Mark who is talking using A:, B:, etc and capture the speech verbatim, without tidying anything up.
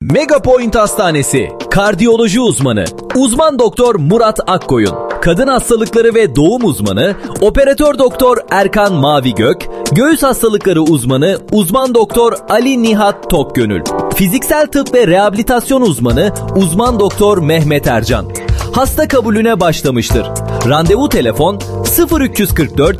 A: Megapoint Hastanesi, kardiyoloji uzmanı, uzman doktor Murat Akkoyun, kadın hastalıkları ve doğum uzmanı, operatör doktor Erkan Mavigök, göğüs hastalıkları uzmanı, uzman doktor Ali Nihat Tokgönül, fiziksel tıp ve rehabilitasyon uzmanı, uzman doktor Mehmet Ercan. Hasta kabulüne başlamıştır. Randevu telefon sıfır üç kırk dört